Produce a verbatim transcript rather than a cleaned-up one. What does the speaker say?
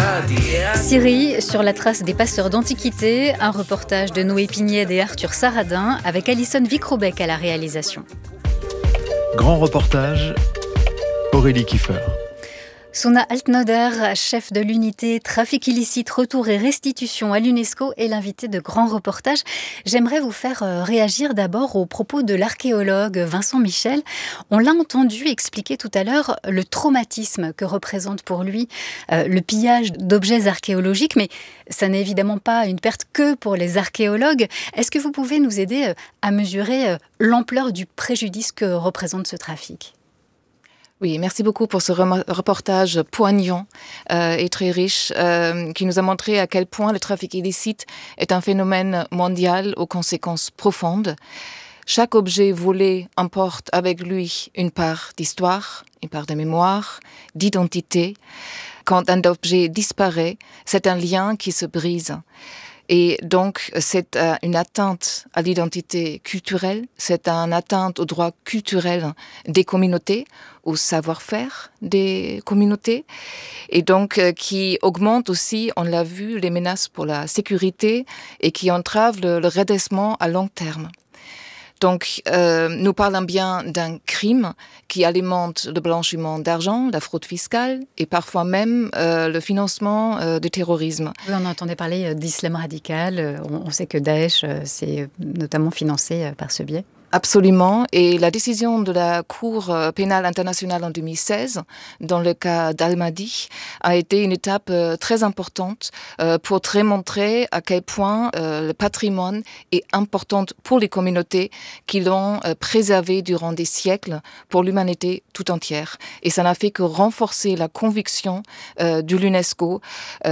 Syrie, sur la trace des passeurs d'Antiquité, un reportage de Noé Pignède et Arthur Saradin avec Alison Vicrobec à la réalisation. Grand reportage, Aurélie Kiefer. Suna Altnoder, chef de l'unité Trafic illicite, retour et restitution à l'UNESCO, est l'invité de Grand Reportage. J'aimerais vous faire réagir d'abord aux propos de l'archéologue Vincent Michel. On l'a entendu expliquer tout à l'heure le traumatisme que représente pour lui euh, le pillage d'objets archéologiques, mais ça n'est évidemment pas une perte que pour les archéologues. Est-ce que vous pouvez nous aider à mesurer l'ampleur du préjudice que représente ce trafic ? Oui, merci beaucoup pour ce reportage poignant euh, et très riche euh, qui nous a montré à quel point le trafic illicite est un phénomène mondial aux conséquences profondes. Chaque objet volé emporte avec lui une part d'histoire, une part de mémoire, d'identité. Quand un objet disparaît, c'est un lien qui se brise. Et donc, c'est euh, une atteinte à l'identité culturelle, c'est une atteinte aux droits culturels des communautés, au savoir-faire des communautés, et donc euh, qui augmente aussi, on l'a vu, les menaces pour la sécurité et qui entrave le, le redressement à long terme. Donc, euh, nous parlons bien d'un crime qui alimente le blanchiment d'argent, la fraude fiscale et parfois même euh, le financement euh, du terrorisme. Oui, on entendait parler d'islam radical. On, on sait que Daesh, c'est notamment financé par ce biais. Absolument. Et la décision de la Cour pénale internationale en deux mille seize, dans le cas d'Al-Mahdi, a été une étape euh, très importante euh, pour très montrer à quel point euh, le patrimoine est important pour les communautés qui l'ont euh, préservé durant des siècles pour l'humanité tout entière. Et ça n'a fait que renforcer la conviction euh, de l'UNESCO euh,